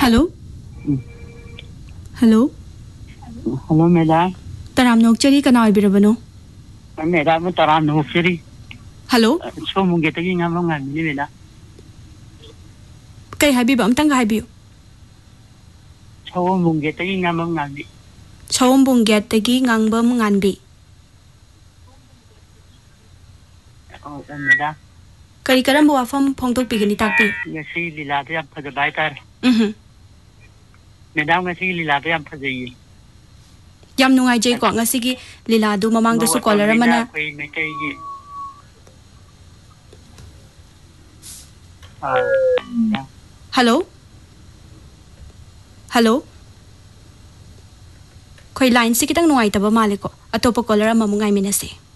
hello hello hello madam तराम नोकचरी कना ओइबिरबनो madam तराम नोकचरी hello सोमुंगे तगी ngamong ngani madam कई हाइबिबो अमतंग हाइबियो सोमुंगे तगी ngamong ngani छौम्बुंग गेटगी ngangbam nganbi madam करी करम वाफम फोंदोक पिगनी ताकपि ngasi लीलादे yam phajaba itar madam ngasi लीलादे yam phajayi yam nungai jei ko ngasigi lila du mamang da su kolar mana koi mekai gi hello hello खोई line से कितंग नुआई तब माले को अतोप collar अममुंगाई मिनसे